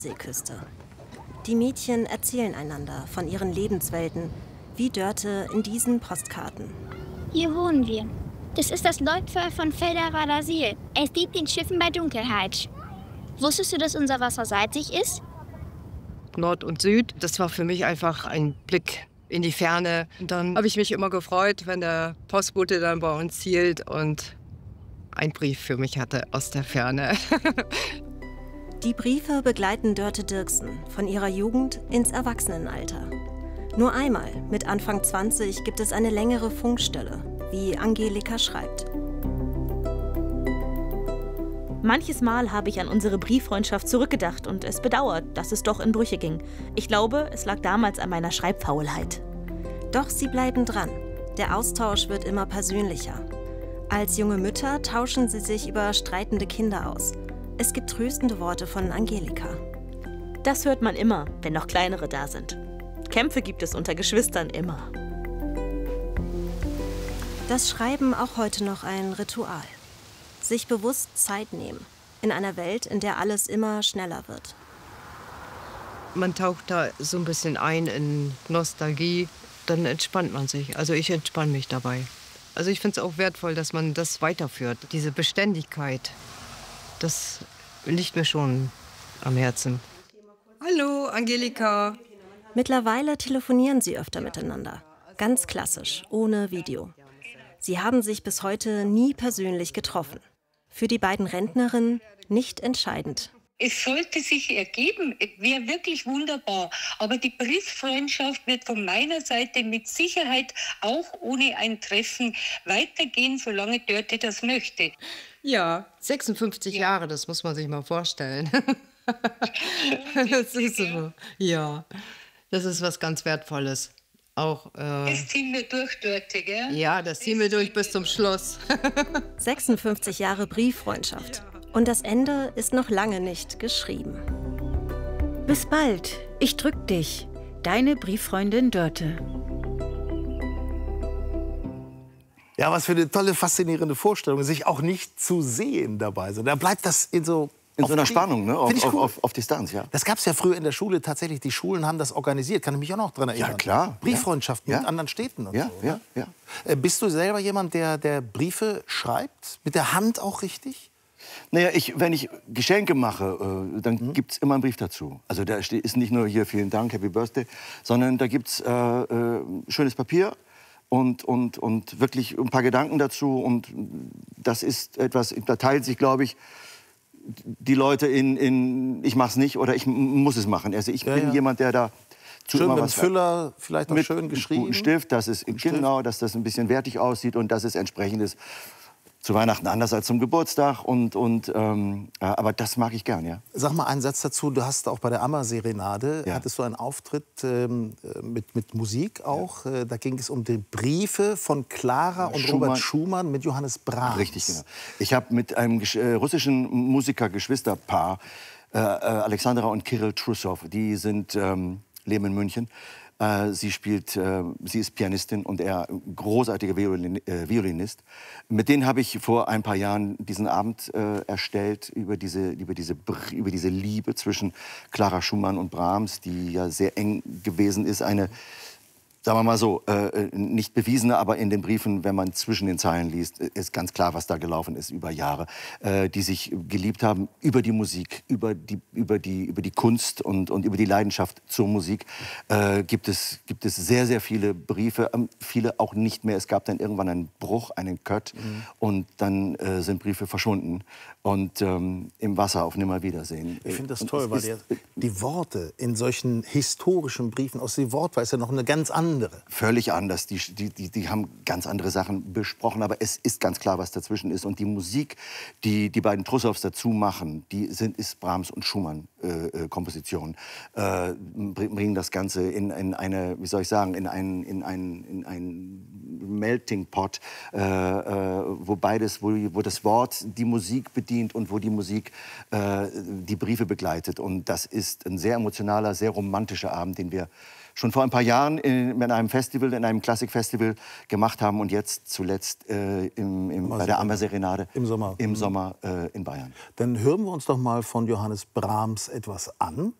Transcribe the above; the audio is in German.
Seeküste. Die Mädchen erzählen einander von ihren Lebenswelten, wie Dörte in diesen Postkarten. Hier wohnen wir. Das ist das Leuchtfeuer von Felderwader See. Es dient den Schiffen bei Dunkelheit. Wusstest du, dass unser Wasser salzig ist? Nord und Süd, das war für mich einfach ein Blick in die Ferne. Und dann habe ich mich immer gefreut, wenn der Postbote dann bei uns hielt und einen Brief für mich hatte aus der Ferne. Die Briefe begleiten Dörte Dirksen von ihrer Jugend ins Erwachsenenalter. Nur einmal, mit Anfang 20, gibt es eine längere Funkstille, wie Angelika schreibt. Manches Mal habe ich an unsere Brieffreundschaft zurückgedacht und es bedauert, dass es doch in Brüche ging. Ich glaube, es lag damals an meiner Schreibfaulheit. Doch sie bleiben dran. Der Austausch wird immer persönlicher. Als junge Mütter tauschen sie sich über streitende Kinder aus. Es gibt tröstende Worte von Angelika. Das hört man immer, wenn noch kleinere da sind. Kämpfe gibt es unter Geschwistern immer. Das Schreiben auch heute noch ein Ritual. Sich bewusst Zeit nehmen. In einer Welt, in der alles immer schneller wird. Man taucht da so ein bisschen ein in Nostalgie, dann entspannt man sich. Also ich entspanne mich dabei. Also ich finde es auch wertvoll, dass man das weiterführt. Diese Beständigkeit, das liegt mir schon am Herzen. Hallo, Angelika. Mittlerweile telefonieren sie öfter miteinander. Ganz klassisch, ohne Video. Sie haben sich bis heute nie persönlich getroffen. Für die beiden Rentnerinnen nicht entscheidend. Es sollte sich ergeben, wäre wirklich wunderbar. Aber die Brieffreundschaft wird von meiner Seite mit Sicherheit auch ohne ein Treffen weitergehen, solange Dörte das möchte. Ja, 56 Jahre, das muss man sich mal vorstellen. Das ist so, ja, das ist was ganz Wertvolles. Auch, das ziehen wir durch, Dörte, gell? Ja, das ziehen wir durch bis zum Schluss. 56 Jahre Brieffreundschaft. Und das Ende ist noch lange nicht geschrieben. Bis bald. Ich drück dich. Deine Brieffreundin Dörte. Ja, was für eine tolle, faszinierende Vorstellung, sich auch nicht zu sehen dabei. Da bleibt das in so einer Spannung, ne? Auf Distanz, ja. Das gab es ja früher in der Schule tatsächlich. Die Schulen haben das organisiert. Kann ich mich auch noch daran erinnern. Ja, klar. Brieffreundschaften mit anderen Städten und so. Ja. Bist du selber jemand, der Briefe schreibt? Mit der Hand auch richtig? Naja, wenn ich Geschenke mache, dann gibt es immer einen Brief dazu. Also da ist nicht nur hier vielen Dank, Happy Birthday, sondern da gibt es schönes Papier und wirklich ein paar Gedanken dazu. Und das ist etwas, da teilt sich, glaube ich, die Leute in ich mach's nicht oder ich muss es machen. Also ich bin jemand, der da schön mit Füller, vielleicht noch schön geschrieben. Mit Stift, dass es genau, dass das ein bisschen wertig aussieht und dass es entsprechend ist. Zu Weihnachten anders als zum Geburtstag aber das mag ich gern, ja. Sag mal einen Satz dazu. Du hast auch bei der Ammer-Serenade hattest du einen Auftritt mit Musik auch. Da ging es um die Briefe von Clara und Robert Schumann mit Johannes Brahms. Richtig, genau. Ich habe mit einem russischen Musiker-Geschwisterpaar, Alexandra und Kirill Trussow, die leben in München. Sie ist Pianistin und er großartiger Violinist. Mit denen habe ich vor ein paar Jahren diesen Abend erstellt über diese Liebe zwischen Clara Schumann und Brahms, die ja sehr eng gewesen ist. Eine, sagen wir mal so, nicht bewiesene, aber in den Briefen, wenn man zwischen den Zeilen liest, ist ganz klar, was da gelaufen ist über Jahre, die sich geliebt haben über die Musik, über die Kunst und über die Leidenschaft zur Musik. Gibt es sehr, sehr viele Briefe, viele auch nicht mehr. Es gab dann irgendwann einen Bruch, einen Cut und dann sind Briefe verschwunden und im Wasser auf Nimmerwiedersehen. Ich finde das toll, weil die Worte in solchen historischen Briefen, aus der Wortwahl ist ja noch eine ganz andere. Völlig anders. Die haben ganz andere Sachen besprochen, aber es ist ganz klar, was dazwischen ist. Und die Musik, die beiden Trussows dazu machen, ist Brahms und Schumann Komposition, bringen das Ganze in eine, wie soll ich sagen, in ein Melting Pot, wo das Wort die Musik bedient und wo die Musik die Briefe begleitet. Und das ist ein sehr emotionaler, sehr romantischer Abend, den wir schon vor ein paar Jahren in einem Festival, in einem Klassikfestival gemacht haben und jetzt zuletzt bei der Ammerserenade im Sommer in Bayern. Dann hören wir uns doch mal von Johannes Brahms etwas an.